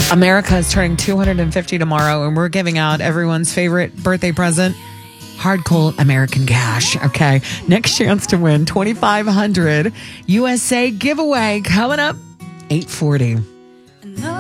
America is turning 250 tomorrow, and we're giving out everyone's favorite birthday present, hard cold American cash. Okay. Next chance to win $2,500 USA giveaway coming up 8:40.